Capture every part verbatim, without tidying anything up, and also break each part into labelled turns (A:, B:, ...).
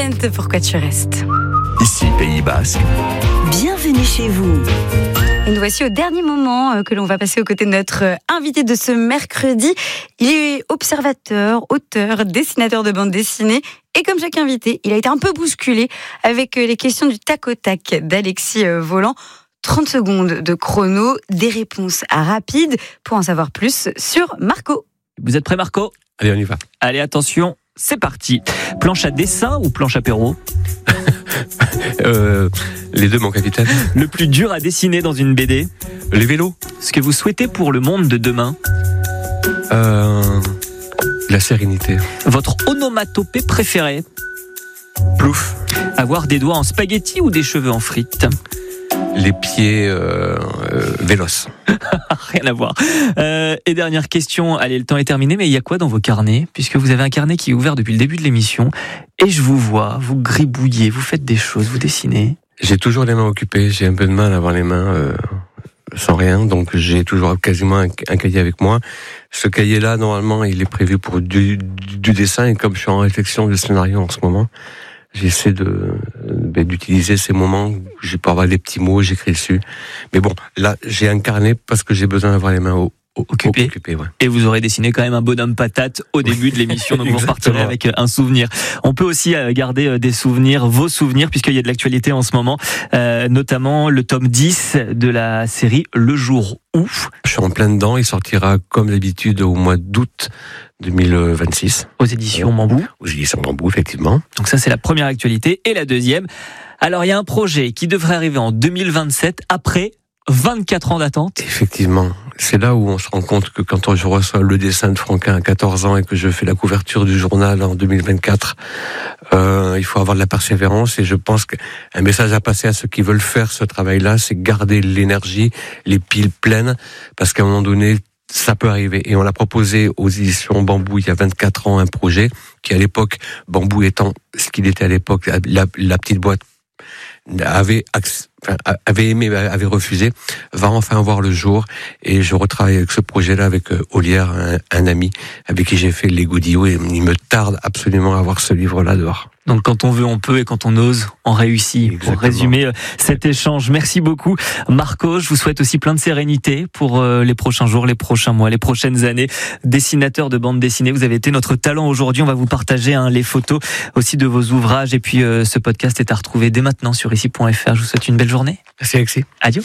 A: Kent, pourquoi tu restes ?
B: Ici, Pays Basque.
C: Bienvenue chez vous.
A: Et nous voici au dernier moment que l'on va passer aux côtés de notre invité de ce mercredi. Il est observateur, auteur, dessinateur de bande dessinée. Et comme chaque invité, il a été un peu bousculé avec les questions du tac au tac d'Alexis Volant. trente secondes de chrono, des réponses rapides pour en savoir plus sur Marco.
D: Vous êtes prêt, Marco ?
E: Allez, on y va.
D: Allez, attention, c'est parti. Planche à dessin ou planche apéro ?
E: euh, Les deux, mon capitaine.
D: Le plus dur à dessiner dans une B D ?
E: Les vélos.
D: Ce que vous souhaitez pour le monde de demain ?
E: euh, La sérénité.
D: Votre onomatopée préférée ?
E: Plouf.
D: Avoir des doigts en spaghetti ou des cheveux en frites ?
E: Les pieds euh, euh, véloces.
D: Rien à voir. Euh, et dernière question, allez, le temps est terminé, mais il y a quoi dans vos carnets ? Puisque vous avez un carnet qui est ouvert depuis le début de l'émission, et je vous vois, vous gribouillez, vous faites des choses, vous dessinez.
E: J'ai toujours les mains occupées, j'ai un peu de mal à avoir les mains euh, sans rien, donc j'ai toujours quasiment un, un cahier avec moi. Ce cahier-là, normalement, il est prévu pour du, du, du dessin, et comme je suis en réflexion de scénario en ce moment, j'essaie de ben, d'utiliser ces moments où je peux avoir des petits mots, j'écris dessus. Mais bon, là, j'ai un carnet parce que j'ai besoin d'avoir les mains au, au,
D: occupées.
E: occupées. Ouais.
D: Et vous aurez dessiné quand même un bonhomme patate au début de l'émission, donc vous repartirez avec un souvenir. On peut aussi garder des souvenirs, vos souvenirs, puisqu'il y a de l'actualité en ce moment, euh, notamment le tome dix de la série Le Jour Où.
E: Je suis en plein dedans, il sortira comme d'habitude au mois d'août deux mille vingt-six.
D: Aux éditions Bambou.
E: Aux éditions Bambou, effectivement.
D: Donc ça, c'est la première actualité. Et la deuxième, alors il y a un projet qui devrait arriver en deux mille vingt-sept, après vingt-quatre ans d'attente.
E: Effectivement, c'est là où on se rend compte que quand je reçois le dessin de Franquin à quatorze ans et que je fais la couverture du journal en deux mille vingt-quatre, euh, il faut avoir de la persévérance, et je pense qu'un message à passer à ceux qui veulent faire ce travail-là, c'est garder l'énergie, les piles pleines, parce qu'à un moment donné, ça peut arriver. Et on l'a proposé aux éditions Bambou il y a vingt-quatre ans, un projet qui à l'époque, Bambou étant ce qu'il était à l'époque, la, la petite boîte avait enfin, avait aimé, avait refusé, va enfin voir le jour, et je retravaille avec ce projet-là avec Olière, un, un ami avec qui j'ai fait les Godillots, et il me tarde absolument à voir ce livre-là dehors.
D: Donc quand on veut, on peut, et quand on ose, on réussit.
E: Exactement.
D: Pour résumer cet échange, merci beaucoup Marco. Je vous souhaite aussi plein de sérénité pour les prochains jours, les prochains mois, les prochaines années. Dessinateur de bande dessinée, vous avez été notre talent aujourd'hui. On va vous partager hein, les photos aussi de vos ouvrages, et puis euh, ce podcast est à retrouver dès maintenant sur ici point f r. Je vous souhaite une belle journée.
E: Merci Alexis.
D: Adieu.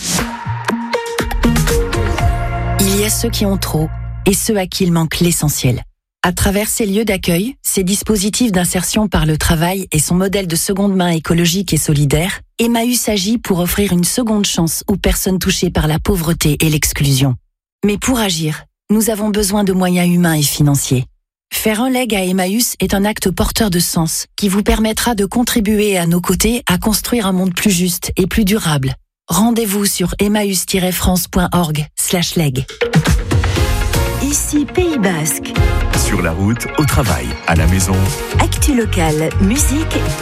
C: Il y a ceux qui ont trop et ceux à qui il manque l'essentiel. À travers ces lieux d'accueil, ces dispositifs d'insertion par le travail et son modèle de seconde main écologique et solidaire, Emmaüs agit pour offrir une seconde chance aux personnes touchées par la pauvreté et l'exclusion. Mais pour agir, nous avons besoin de moyens humains et financiers. Faire un leg à Emmaüs est un acte porteur de sens qui vous permettra de contribuer à nos côtés à construire un monde plus juste et plus durable. Rendez-vous sur emmaüs tiret france point org slash leg. Ici Pays Basque.
B: Sur la route, au travail, à la maison.
C: Actu locale, musique